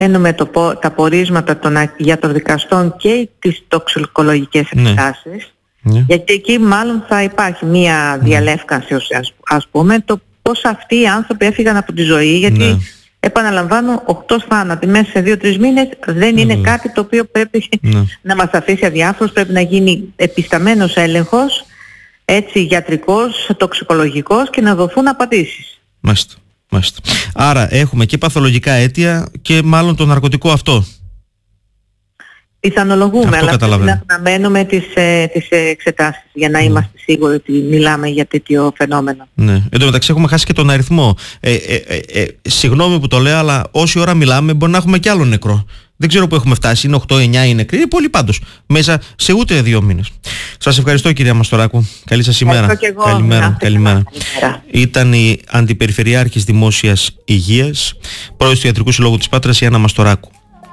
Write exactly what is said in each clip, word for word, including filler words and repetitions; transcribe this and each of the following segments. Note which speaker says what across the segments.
Speaker 1: Παίρνουμε το, τα πορίσματα των γιατροδικαστών και τις τοξικολογικές εξετάσεις, ναι. γιατί εκεί μάλλον θα υπάρχει μία διαλεύκανση, ας, ας πούμε, το πώς αυτοί οι άνθρωποι έφυγαν από τη ζωή, γιατί ναι. επαναλαμβάνω, οκτώ θάνατοι μέσα σε δύο τρεις μήνες δεν είναι ναι. κάτι το οποίο πρέπει ναι. να μας αφήσει αδιάφορους. Πρέπει να γίνει επισταμένος έλεγχος, έτσι, γιατρικός, τοξικολογικός, και να δοθούν απαντήσεις.
Speaker 2: Μάλιστα, μάλιστα. Άρα έχουμε και παθολογικά αίτια και μάλλον το ναρκωτικό αυτό.
Speaker 1: Πιθανολογούμε, αλλά πρέπει να αναμένουμε τις, ε, τις εξετάσεις για να ναι. είμαστε σίγουροι ότι μιλάμε για τέτοιο φαινόμενο.
Speaker 2: Ναι. Εν τω μεταξύ έχουμε χάσει και τον αριθμό. Ε, ε, ε, ε, συγγνώμη που το λέω, αλλά όση ώρα μιλάμε μπορεί να έχουμε κι άλλο νεκρό. Δεν ξέρω που έχουμε φτάσει, είναι οκτώ εννιά οι νεκροί, είναι πολύ πάντως, μέσα σε ούτε δύο μήνες. Σας ευχαριστώ, κυρία Μαστοράκου. Καλή σας ημέρα.
Speaker 1: Ευχαριστώ και εγώ.
Speaker 2: Καλημέρα. Καλημέρα. Καλημέρα. Ήταν η Αντιπεριφερειάρχης Δημόσιας Υγείας, πρόεδρος του Ιατρικού Συλλόγου της Πάτρας, η Άννα Μαστοράκου.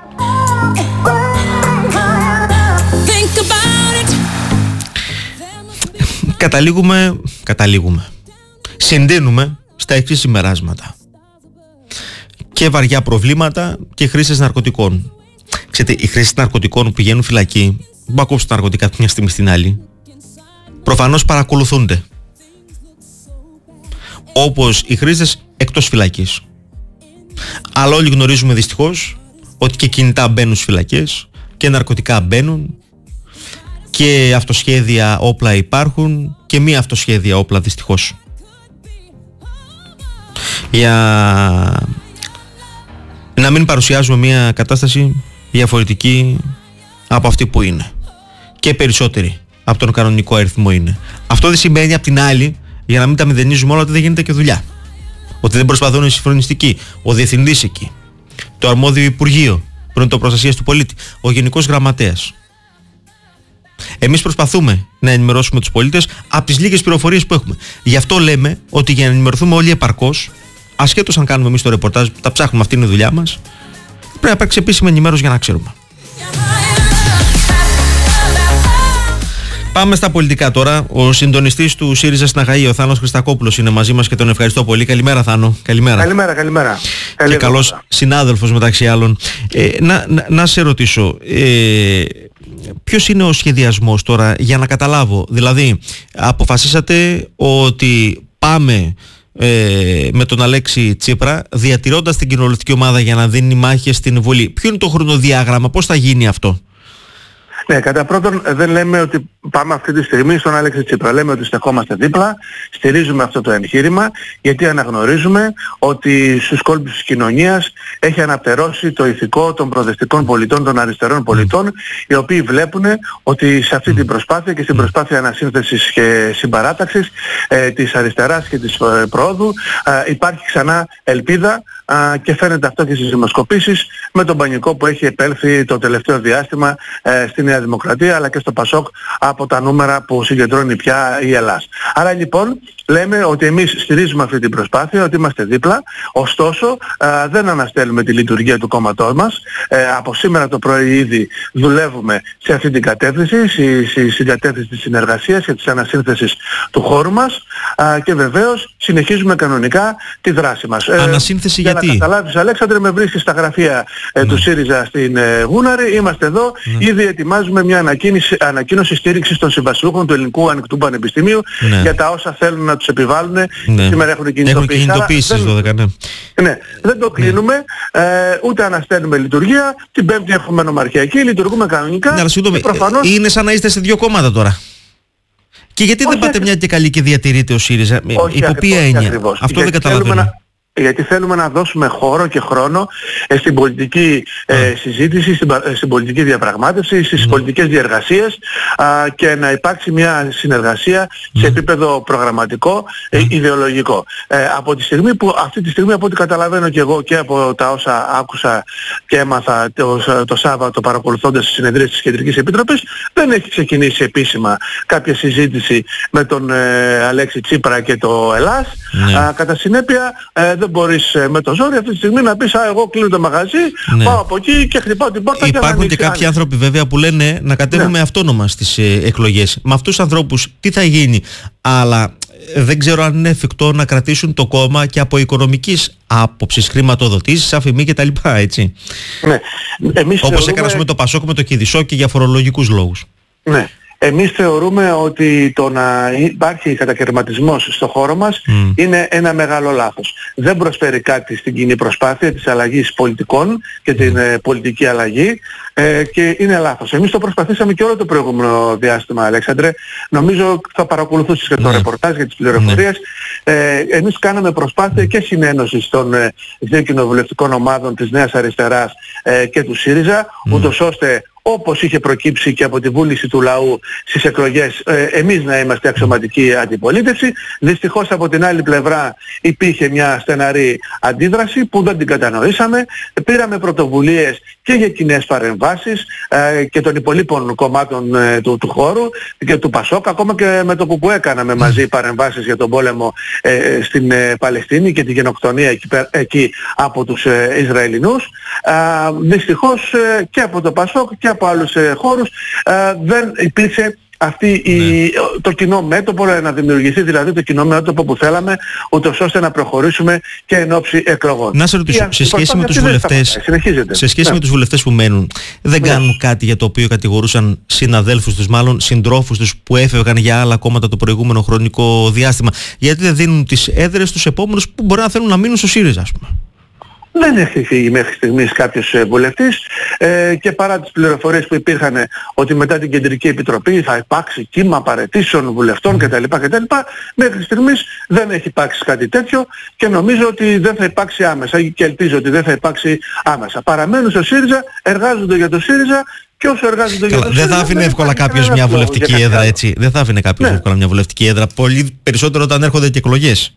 Speaker 2: Καταλήγουμε, καταλήγουμε, συντείνουμε στα εξής συμπεράσματα. Και βαριά προβλήματα και χρήσες ναρκωτικών. Ξέρετε, οι χρήσεις ναρκωτικών που πηγαίνουν φυλακή, που ακούσουν τα ναρκωτικά από μια στιγμή στην άλλη, προφανώς παρακολουθούνται. Όπως οι χρήστες εκτός φυλακής. Αλλά όλοι γνωρίζουμε δυστυχώς ότι και κινητά μπαίνουν στις φυλακές και ναρκωτικά μπαίνουν και αυτοσχέδια όπλα υπάρχουν και μη αυτοσχέδια όπλα, δυστυχώς. Για να μην παρουσιάζουμε μια κατάσταση διαφορετική από αυτή που είναι και περισσότερη από τον κανονικό αριθμό είναι. Αυτό δεν σημαίνει απ' την άλλη, για να μην τα μηδενίζουμε όλα, ότι δεν γίνεται και δουλειά, ότι δεν προσπαθούν οι συμφρονιστικοί, ο διευθυντής εκεί, το αρμόδιο Υπουργείο Πρωτοπροστασίας Προστασίας του Πολίτη, ο Γενικός Γραμματέας. Εμείς προσπαθούμε να ενημερώσουμε τους πολίτες από τις λίγες πληροφορίες που έχουμε. Γι' αυτό λέμε ότι για να ενημερωθούμε όλοι επαρκώς, ασχέτως αν κάνουμε εμείς το ρεπορτάζ, τα ψάχνουμε, αυτή είναι η δουλειά μας, πρέπει να υπάρξει επίσημη ενημέρωση για να ξέρουμε. Πάμε στα πολιτικά τώρα. Ο συντονιστής του ΣΥΡΙΖΑ στην Αχαΐα, ο Θάνος Χριστακόπουλος, είναι μαζί μας και τον ευχαριστώ πολύ. Καλημέρα, Θάνο. Καλημέρα.
Speaker 3: Καλημέρα, καλημέρα.
Speaker 2: Και καλός συνάδελφος μεταξύ άλλων. Ε, να, να, να σε ρωτήσω, ε, ποιος είναι ο σχεδιασμός τώρα, για να καταλάβω? Δηλαδή, αποφασίσατε ότι πάμε ε, με τον Αλέξη Τσίπρα, διατηρώντας την κοινοβουλευτική ομάδα για να δίνει μάχες στην Βουλή. Ποιο είναι το χρονοδιάγραμμα, πώς θα γίνει αυτό?
Speaker 3: Ναι, κατά πρώτον δεν λέμε ότι πάμε αυτή τη στιγμή στον Αλέξη Τσίπρα. Λέμε ότι στεκόμαστε δίπλα, στηρίζουμε αυτό το εγχείρημα, γιατί αναγνωρίζουμε ότι στους κόλπους της κοινωνίας έχει αναπτερώσει το ηθικό των προοδευτικών πολιτών, των αριστερών πολιτών, οι οποίοι βλέπουν ότι σε αυτή την προσπάθεια και στην προσπάθεια ανασύνθεσης και συμπαράταξης ε, της αριστεράς και της ε, προόδου ε, υπάρχει ξανά ελπίδα, ε, και φαίνεται αυτό και στις δημοσκοπήσεις με τον πανικό που έχει επέλθει το τελευταίο διάστημα ε, στη Νέα Δημοκρατία αλλά και στο Πασόκ από τα νούμερα που συγκεντρώνει πια η Ελλάς. Άρα λοιπόν λέμε ότι εμείς στηρίζουμε αυτή την προσπάθεια, ότι είμαστε δίπλα, ωστόσο α, δεν αναστέλουμε τη λειτουργία του κόμματός μας. Ε, από σήμερα το πρωί ήδη δουλεύουμε σε αυτή την κατεύθυνση, στη, στην κατεύθυνση της συνεργασίας και της ανασύνθεσης του χώρου μας, α, και βεβαίως συνεχίζουμε κανονικά τη δράση μας.
Speaker 2: Ανασύνθεση
Speaker 3: ε,
Speaker 2: γιατί?
Speaker 3: Για να καταλάβεις, Αλέξανδρε, με βρίσκεις στα γραφεία ε, ναι. του ΣΥΡΙΖΑ στην ε, Γούναρη, είμαστε εδώ, ναι. ήδη ετοιμάζουμε μια ανακοίνωση, ανακοίνωση στήριξης των συμβασιούχων του Ελληνικού Ανοιχτού Πανεπιστημίου, ναι. για τα όσα θέλουν να τους επιβάλλουν. Ναι. Σήμερα έχουν κινητοποιήσει.
Speaker 2: Έχουν κινητοποιήσει δεν, δώδεκα, ναι.
Speaker 3: ναι. Δεν το κλείνουμε, ναι. ε, ούτε αναστέλνουμε λειτουργία. Την Πέμπτη έχουμε νομαρχιακή, λειτουργούμε κανονικά.
Speaker 2: Ναι, αλλά προφανώς... είναι σαν να είστε σε δύο κόμματα τώρα. Και γιατί όχι δεν πάτε ακριβώς. Μια και καλή και διατηρείτε ο ΣΥΡΙΖΑ? Υπό ποια έννοια? Αυτό γιατί δεν καταλαβαίνω.
Speaker 3: Γιατί θέλουμε να δώσουμε χώρο και χρόνο ε, στην πολιτική ε, συζήτηση, στην, ε, στην πολιτική διαπραγμάτευση, στις mm. πολιτικές διεργασίες, α, και να υπάρξει μια συνεργασία mm. σε επίπεδο προγραμματικό, ε, mm. ιδεολογικό. Ε, από τη στιγμή που, αυτή τη στιγμή από ό,τι καταλαβαίνω και εγώ και από τα όσα άκουσα και έμαθα το, το Σάββατο παρακολουθώντας τις συνεδρίες της Κεντρικής Επιτροπής, δεν έχει ξεκινήσει επίσημα κάποια συζήτηση με τον ε, Αλέξη Τσίπρα και το Ελλάς. Mm. Α, κατά συνέπεια ε, δεν μπορείς με το ζόρι αυτή τη στιγμή να πεις, α, εγώ κλείνω το μαγαζί, ναι. πάω από εκεί και χτυπάω την πόρτα.
Speaker 2: Υπάρχουν
Speaker 3: και,
Speaker 2: και κάποιοι άνθρωποι βέβαια που λένε να κατέβουμε ναι. αυτόνομα στις ε, εκλογές. Με αυτούς τους ανθρώπους τι θα γίνει? Αλλά δεν ξέρω αν είναι εφικτό να κρατήσουν το κόμμα και από οικονομικής άποψης, χρηματοδοτήσεις, αφημί και τα λοιπά, έτσι.
Speaker 3: Ναι. Εμείς
Speaker 2: όπως
Speaker 3: θεωρούμε...
Speaker 2: έκανας με το Πασόκ, με το Κηδισόκη για φορολογικούς λόγους.
Speaker 3: Ναι. Εμείς θεωρούμε ότι το να υπάρχει κατακαιρματισμός στο χώρο μας mm. είναι ένα μεγάλο λάθος. Δεν προσφέρει κάτι στην κοινή προσπάθεια της αλλαγής πολιτικών και την mm. ε, πολιτική αλλαγή ε, και είναι λάθος. Εμείς το προσπαθήσαμε και όλο το προηγούμενο διάστημα, Αλέξανδρε. Νομίζω θα παρακολουθήσεις και το mm. ρεπορτάζ για τις πληροφορίες. Mm. Ε, εμείς κάναμε προσπάθεια και συνένωση των ε, δύο κοινοβουλευτικών ομάδων της Νέας Αριστεράς ε, και του ΣΥΡΙΖΑ, mm. ούτως ώστε όπως είχε προκύψει και από τη βούληση του λαού στις εκλογές, ε, εμείς να είμαστε αξιωματική αντιπολίτευση. Δυστυχώς από την άλλη πλευρά υπήρχε μια στεναρή αντίδραση που δεν την κατανοήσαμε. Πήραμε πρωτοβουλίες και για κοινές παρεμβάσεις ε, και των υπολείπων κομμάτων ε, του, του χώρου και του Πασόκ, ακόμα και με το που έκαναμε μαζί παρεμβάσεις για τον πόλεμο ε, στην ε, Παλαιστίνη και τη γενοκτονία εκεί, εκεί από τους ε, Ισραηλινούς. Ε, δυστυχώς ε, και από το Πασόκ και από άλλους ε, χώρους ε, δεν υπήρξε αυτή η, ναι. το κοινό μέτωπο, να δημιουργηθεί δηλαδή το κοινό μέτωπο που θέλαμε, ούτως ώστε να προχωρήσουμε και εν ώψη εκλογών.
Speaker 2: Να σε ρωτήσω, σε σχέση με τους βουλευτές, σε σχέση ναι. με τους βουλευτές που μένουν, δεν ναι. κάνουν κάτι για το οποίο κατηγορούσαν συναδέλφους τους, μάλλον συντρόφους τους που έφευγαν για άλλα κόμματα το προηγούμενο χρονικό διάστημα? Γιατί δεν δίνουν τις έδρες στους επόμενους που μπορεί να θέλουν να μείνουν στο ΣΥΡΙΖΑ, ας πούμε?
Speaker 3: Δεν έχει φύγει μέχρι στιγμής κάποιος βουλευτής ε, και παρά τις πληροφορίες που υπήρχαν ότι μετά την Κεντρική Επιτροπή θα υπάρξει κύμα παραιτήσεων βουλευτών κτλ. κτλ. Μέχρι στιγμής δεν έχει υπάρξει κάτι τέτοιο και νομίζω ότι δεν θα υπάρξει άμεσα και ελπίζω ότι δεν θα υπάρξει άμεσα. Παραμένουν στο ΣΥΡΙΖΑ, εργάζονται για το ΣΥΡΙΖΑ και όσο εργάζονται για το ΣΥΡΙΖΑ...
Speaker 2: Δεν θα άφηνε εύκολα κάποιος μια βουλευτική έδρα, έτσι. Δεν θα άφηνε κάποιος εύκολα μια βουλευτική έδρα. Πολύ περισσότερο όταν έρχονται και εκλογές.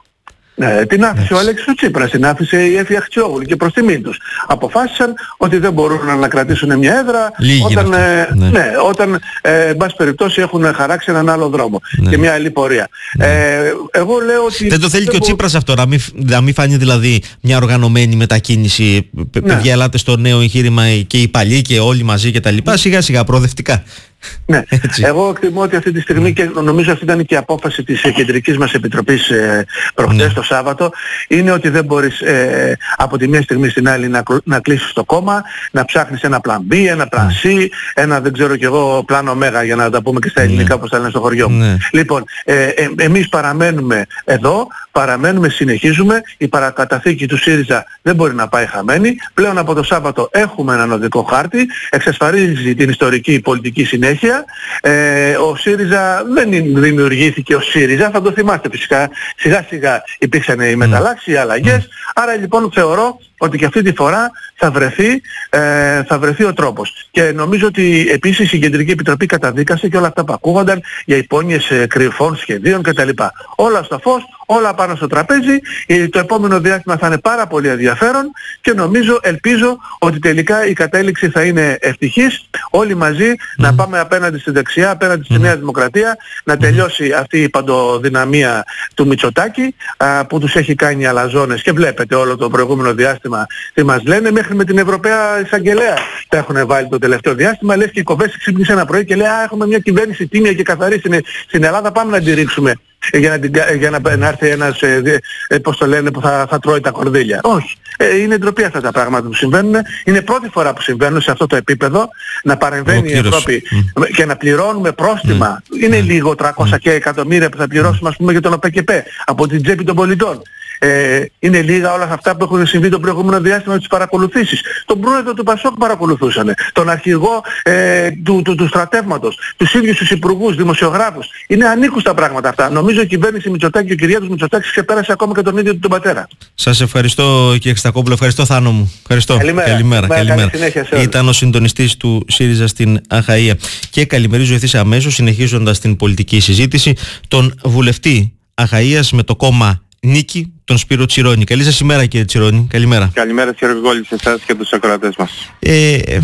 Speaker 3: Ναι, την άφησε yes. ο Αλέξης ο Τσίπρας, την άφησε η Έφη Αχτσιόγλου και προς τιμήν τους. Αποφάσισαν ότι δεν μπορούν να ανακρατήσουν μια έδρα Λίγη όταν, ε, ναι. Ναι, όταν ε, εν πάση περιπτώσει έχουν χαράξει έναν άλλο δρόμο ναι. και μια άλλη πορεία. Ναι. Ε, εγώ λέω ότι...
Speaker 2: Δεν το θέλει δεν και ο Τσίπρας αυτό, να μην, να μην φάνει δηλαδή μια οργανωμένη μετακίνηση, ναι. παιδιά ελάτε στο νέο εγχείρημα και οι παλιοί και όλοι μαζί και τα λοιπά, σιγά σιγά προοδευτικά.
Speaker 3: Ναι, έτσι. Εγώ εκτιμώ ότι αυτή τη στιγμή και νομίζω αυτή ήταν και η απόφαση της Κεντρικής μας Επιτροπής ε, προχθές ναι. το Σάββατο, είναι ότι δεν μπορείς ε, από τη μία στιγμή στην άλλη να, να κλείσεις το κόμμα, να ψάχνεις ένα πλαν B, ένα πλαν C, ένα δεν ξέρω κι εγώ πλάνο Ωμέγα, για να τα πούμε και στα ελληνικά ναι. όπως τα λένε στο χωριό μου. Ναι. Λοιπόν, ε, ε, εμείς παραμένουμε εδώ, παραμένουμε, συνεχίζουμε, η παρακαταθήκη του ΣΥΡΙΖΑ δεν μπορεί να πάει χαμένη. Πλέον από το Σάββατο έχουμε έναν οδικό χάρτη, εξασφαλίζει την ιστορική πολιτική συνέχεια. Ε, ο ΣΥΡΙΖΑ δεν δημιουργήθηκε ως ΣΥΡΙΖΑ, θα το θυμάστε φυσικά, σιγά σιγά υπήρξαν οι μεταλλάξεις, οι αλλαγές, άρα λοιπόν θεωρώ ότι και αυτή τη φορά θα βρεθεί, ε, θα βρεθεί ο τρόπος. Και νομίζω ότι επίσης η Κεντρική Επιτροπή καταδίκασε και όλα αυτά που ακούγονταν για υπόνοιες ε, κρυφών σχεδίων κτλ. Όλα στο φως, όλα πάνω στο τραπέζι. Ε, το επόμενο διάστημα θα είναι πάρα πολύ ενδιαφέρον και νομίζω, ελπίζω ότι τελικά η κατέληξη θα είναι ευτυχής. Όλοι μαζί mm. να πάμε απέναντι στη δεξιά, απέναντι στη mm. Νέα Δημοκρατία, να τελειώσει αυτή η παντοδυναμία του Μητσοτάκη α, που τους έχει κάνει αλαζόνες και βλέπετε όλο το προηγούμενο διάστημα τι μας λένε, μέχρι με την Ευρωπαία Εισαγγελέα τα έχουν βάλει το τελευταίο διάστημα, λες και η Κοβέση ξύπνησε ένα πρωί και λέει «Α, έχουμε μια κυβέρνηση τίμια και καθαρή στην, στην Ελλάδα, πάμε να τη ρίξουμε για να, την, για να, να έρθει ένας, ε, ε, πώς το λένε, που θα, θα τρώει τα κορδίλια». Όχι. Ε, είναι ντροπή αυτά τα πράγματα που συμβαίνουν. Είναι πρώτη φορά που συμβαίνουν σε αυτό το επίπεδο, να παρεμβαίνει η Ευρώπη mm. και να πληρώνουμε πρόστιμα. Mm. Είναι mm. λίγο τριακόσια mm. και εκατομμύρια που θα πληρώσουμε ας πούμε για τον ΟΠΕΚΕΠΕ από την τσέπη των πολιτών. Ε, είναι λίγα όλα αυτά που έχουν συμβεί το προηγούμενο διάστημα με τις παρακολουθήσεις. Τον πρόεδρο του Πασόκ παρακολουθούσαν, τον αρχηγό ε, του, του, του στρατεύματος, τους ίδιους τους υπουργούς, δημοσιογράφους. Είναι ανήκουστα πράγματα αυτά. Νομίζω η κυβέρνηση Μητσοτάκη και ο Κυριάκος Μητσοτάκης ξεπέρασε ακόμα και τον ίδιο του τον πατέρα. Σας ευχαριστώ κύριε Χριστακόπουλο, ευχαριστώ Θάνο μου. Ευχαριστώ. Καλημέρα. Καλημέρα. Καλημέρα. Καλημέρα. Ήταν ο συντονιστής του ΣΥΡΙΖΑ στην Αχαΐα. Και καλημερίζω ευθύς αμέσως, συνεχίζοντας την πολιτική συζήτηση, τον βουλευτή Αχαΐας με το κόμμα Νίκη, τον Σπύρο Τσιρόνη. Καλή σας ημέρα κύριε Τσιρόνη. Καλημέρα.
Speaker 4: Καλημέρα κύριε Γόλη, σε εσάς και τους ακροατές μας.
Speaker 2: Ε,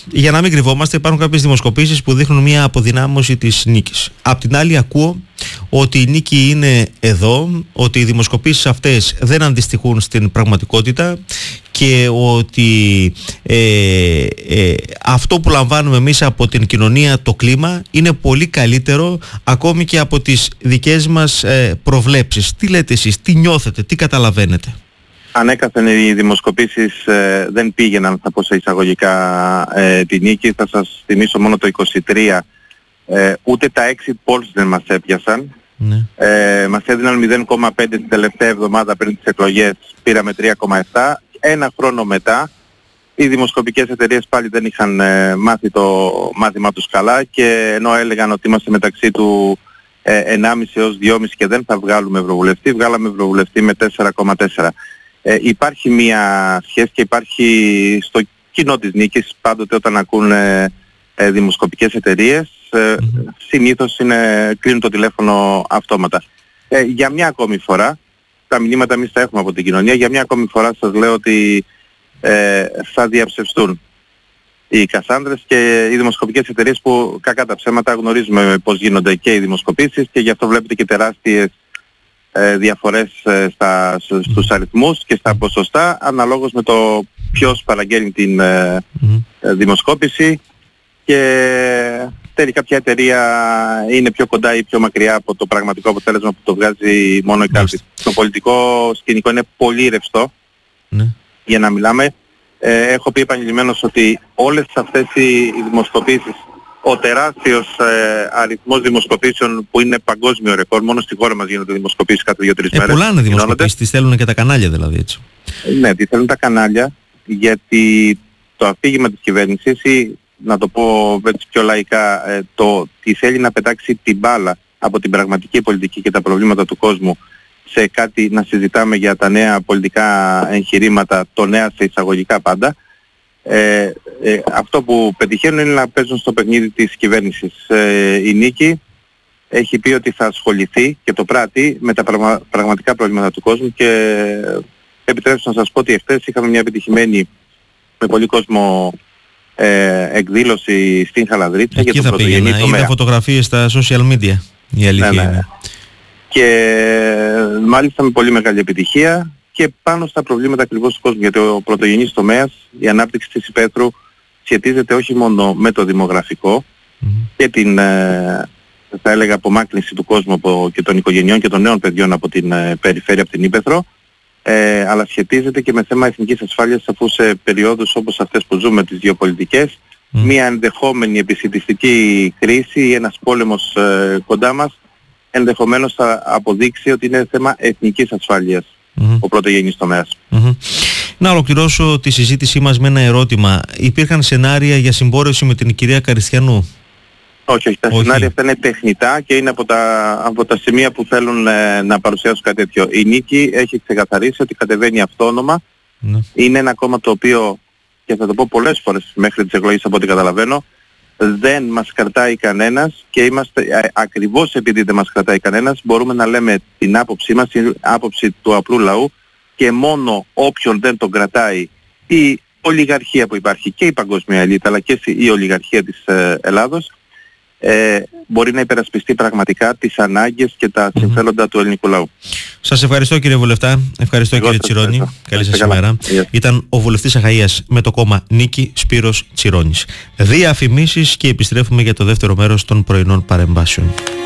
Speaker 2: για να μην κρυβόμαστε, υπάρχουν κάποιες δημοσκοπήσεις που δείχνουν μια αποδυνάμωση της νίκης. Απ' την άλλη ακούω ότι η νίκη είναι εδώ, ότι οι δημοσκοπήσεις αυτές δεν αντιστοιχούν στην πραγματικότητα και ότι ε, ε, αυτό που λαμβάνουμε εμείς από την κοινωνία, το κλίμα, είναι πολύ καλύτερο ακόμη και από τις δικές μας ε, προβλέψεις. Τι λέτε εσείς, τι νιώθετε, τι καταλαβαίνετε?
Speaker 4: Ανέκαθεν οι δημοσκοπήσεις ε, δεν πήγαιναν, θα πω σε εισαγωγικά, ε, τη νίκη. Θα σας θυμίσω μόνο το είκοσι τρία, ε, ούτε τα exit polls δεν μας έπιασαν. Ναι. Ε, μας έδιναν μηδέν κόμμα πέντε την τελευταία εβδομάδα πριν τις εκλογές, πήραμε τρία κόμμα επτά. Ένα χρόνο μετά οι δημοσκοπικές εταιρείες πάλι δεν είχαν ε, μάθει το μάθημα τους καλά, και ενώ έλεγαν ότι είμαστε μεταξύ του ε, ενάμιση έως δυόμιση και δεν θα βγάλουμε ευρωβουλευτή, βγάλαμε ευρωβουλευτή με τέσσερα κόμμα τέσσερα. Ε, υπάρχει μία σχέση και υπάρχει στο κοινό της νίκης πάντοτε όταν ακούν ε, ε, δημοσκοπικές εταιρείες, ε, mm-hmm. συνήθως είναι, κλείνουν το τηλέφωνο αυτόματα. Ε, για μια ακόμη φορά, τα μηνύματα εμείς τα έχουμε από την κοινωνία, για μια ακόμη φορά σας λέω ότι ε, θα διαψευστούν οι Κασάνδρες και οι δημοσκοπικές εταιρείες που, κακά τα ψέματα, γνωρίζουμε πώς γίνονται και οι δημοσκοπήσεις, και γι' αυτό βλέπετε και τεράστιες ε, διαφορές ε, στα, στους αριθμούς και στα ποσοστά αναλόγως με το ποιος παραγγέλνει την ε, mm-hmm. ε, δημοσκόπηση, και τελικά ποια εταιρεία είναι πιο κοντά ή πιο μακριά από το πραγματικό αποτέλεσμα που το βγάζει μόνο η κάλπη. Το πολιτικό σκηνικό είναι πολύ ρευστό, ναι. για να μιλάμε. Ε, έχω πει επανειλημμένως ότι όλες αυτές οι δημοσκοπήσεις, ο τεράστιος ε, αριθμός δημοσκοπήσεων που είναι παγκόσμιο ρεκόρ, μόνο στη χώρα μας γίνονται δημοσκοπήσεις κάθε δύο τρεις ε, μέρες.
Speaker 2: Πουλάνε δημοσκοπήσεις, τις θέλουν και τα κανάλια δηλαδή, έτσι.
Speaker 4: Ναι, τις θέλουν τα κανάλια, γιατί το αφήγημα της κυβέρνησης, ή να το πω έτσι πιο λαϊκά, ε, το τι θέλει να πετάξει την μπάλα από την πραγματική πολιτική και τα προβλήματα του κόσμου σε κάτι να συζητάμε για τα νέα πολιτικά εγχειρήματα, το νέα σε εισαγωγικά πάντα. Ε, ε, αυτό που πετυχαίνουν είναι να παίζουν στο παιχνίδι της κυβέρνησης. Ε, η Νίκη έχει πει ότι θα ασχοληθεί και το πράττει με τα πραγμα, πραγματικά προβλήματα του κόσμου, και επιτρέψτε να σας πω ότι εχθές είχαμε μια επιτυχημένη με πολύ κόσμο ε, εκδήλωση στην Χαλανδρίτσα για τον πρωτογενή τομέα.
Speaker 2: Είδα φωτογραφίες στα social media, η αλήθεια ναι, ναι. είναι.
Speaker 4: Και μάλιστα με πολύ μεγάλη επιτυχία και πάνω στα προβλήματα ακριβώς του κόσμου, γιατί ο πρωτογενής τομέας, η ανάπτυξη της υπαίθρου σχετίζεται όχι μόνο με το δημογραφικό mm-hmm. και την ε, θα έλεγα απομάκρυνση του κόσμου από, και των οικογενειών και των νέων παιδιών από την ε, περιφέρεια, από την Ήπεθρο, ε, αλλά σχετίζεται και με θέμα εθνικής ασφάλειας, αφού σε περιόδους όπως αυτές που ζούμε τις γεωπολιτικές, mm. μια ενδεχόμενη επισιτιστική κρίση ή ένας πόλεμος ε, κοντά μας ενδεχομένως θα αποδείξει ότι είναι θέμα εθνικής ασφάλειας mm-hmm. ο πρωτογενής τομέας.
Speaker 2: Mm-hmm. Να ολοκληρώσω τη συζήτησή μας με ένα ερώτημα. Υπήρχαν σενάρια για συμπόρευση με την κυρία Καριστιανού?
Speaker 4: Όχι, όχι. Τα όχι. σενάρια αυτά είναι τεχνητά και είναι από τα, από τα σημεία που θέλουν ε, να παρουσιάσουν κάτι τέτοιο. Η Νίκη έχει ξεκαθαρίσει ότι κατεβαίνει αυτόνομα. Mm. Είναι ένα κόμμα το οποίο, και θα το πω πολλές φορές μέχρι τις εκλογές από ό,τι καταλαβαίνω, δεν μας κρατάει κανένας, και είμαστε α, ακριβώς επειδή δεν μας κρατάει κανένας μπορούμε να λέμε την άποψή μας, την άποψη του απλού λαού, και μόνο όποιον δεν τον κρατάει η ολιγαρχία που υπάρχει και η παγκόσμια ελίτ αλλά και η ολιγαρχία της ε, Ελλάδος ε, μπορεί να υπερασπιστεί πραγματικά τις ανάγκες και τα συμφέροντα mm-hmm. του ελληνικού λαού.
Speaker 2: Σας ευχαριστώ κύριε Βουλευτά, ευχαριστώ Εγώ κύριε Τσιρόνη, καλή σας ημέρα. Yeah. Ήταν ο βουλευτής Αχαΐας με το κόμμα Νίκη, Σπύρος Τσιρόνης. Διαφημίσεις και επιστρέφουμε για το δεύτερο μέρος των πρωινών παρεμβάσεων.